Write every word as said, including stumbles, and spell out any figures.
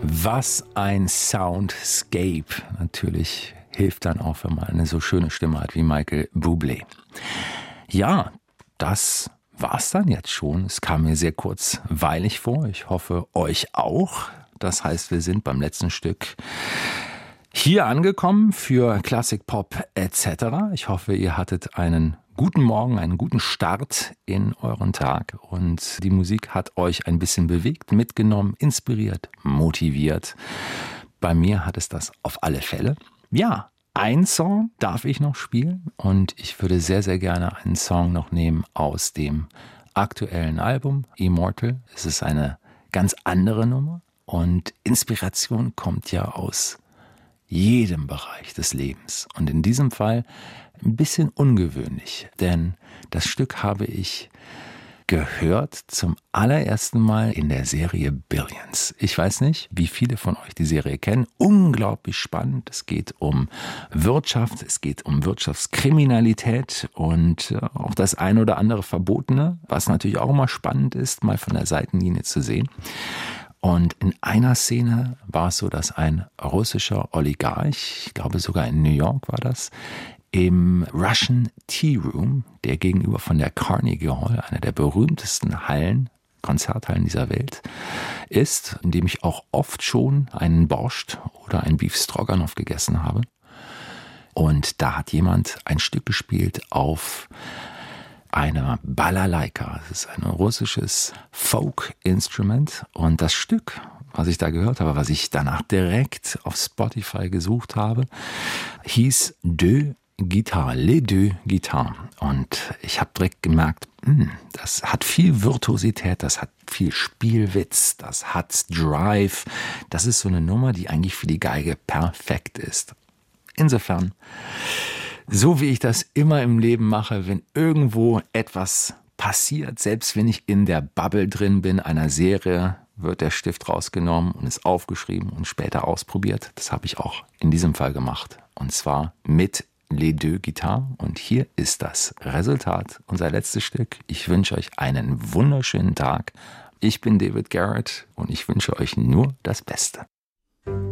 Was ein Soundscape. Natürlich hilft dann auch, wenn man eine so schöne Stimme hat wie Michael Bublé. Ja, das war's dann jetzt schon. Es kam mir sehr kurzweilig vor. Ich hoffe, euch auch. Das heißt, wir sind beim letzten Stück hier angekommen für Classic Pop et cetera. Ich hoffe, ihr hattet einen guten Morgen, einen guten Start in euren Tag und die Musik hat euch ein bisschen bewegt, mitgenommen, inspiriert, motiviert. Bei mir hat es das auf alle Fälle. Ja, ein Song darf ich noch spielen und ich würde sehr, sehr gerne einen Song noch nehmen aus dem aktuellen Album Immortal. Es ist eine ganz andere Nummer und Inspiration kommt ja aus jedem Bereich des Lebens. Und in diesem Fall ein bisschen ungewöhnlich, denn das Stück habe ich gehört zum allerersten Mal in der Serie Billions. Ich weiß nicht, wie viele von euch die Serie kennen. Unglaublich spannend. Es geht um Wirtschaft, es geht um Wirtschaftskriminalität und auch das ein oder andere Verbotene, was natürlich auch immer spannend ist, mal von der Seitenlinie zu sehen. Und in einer Szene war es so, dass ein russischer Oligarch, ich glaube sogar in New York war das, im Russian Tea Room, der gegenüber von der Carnegie Hall, einer der berühmtesten Hallen, Konzerthallen dieser Welt, ist, in dem ich auch oft schon einen Borscht oder einen Beef Stroganoff gegessen habe. Und da hat jemand ein Stück gespielt auf einer Balalaika. Das ist ein russisches Folk-Instrument. Und das Stück, was ich da gehört habe, was ich danach direkt auf Spotify gesucht habe, hieß Deux Guitares, Les Deux Guitares. Und ich habe direkt gemerkt, mh, das hat viel Virtuosität, das hat viel Spielwitz, das hat Drive. Das ist so eine Nummer, die eigentlich für die Geige perfekt ist. Insofern, so wie ich das immer im Leben mache, wenn irgendwo etwas passiert, selbst wenn ich in der Bubble drin bin, einer Serie, wird der Stift rausgenommen und ist aufgeschrieben und später ausprobiert. Das habe ich auch in diesem Fall gemacht. Und zwar mit Les Deux Guitares. Und hier ist das Resultat, unser letztes Stück. Ich wünsche euch einen wunderschönen Tag. Ich bin David Garrett und ich wünsche euch nur das Beste.